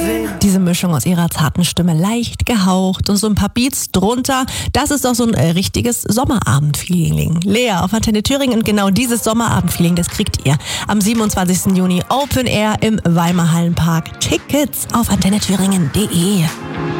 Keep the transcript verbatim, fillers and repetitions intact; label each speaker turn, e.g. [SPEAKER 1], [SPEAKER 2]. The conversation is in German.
[SPEAKER 1] Diese Mischung aus ihrer zarten Stimme, leicht gehaucht und so ein paar Beats drunter, das ist doch so ein äh, richtiges Sommerabend-Feeling. Lea auf Antenne Thüringen und genau dieses Sommerabend-Feeling, das kriegt ihr am siebenundzwanzigsten Juni Open Air im Weimar Hallenpark. Tickets auf antenne thüringen punkt de.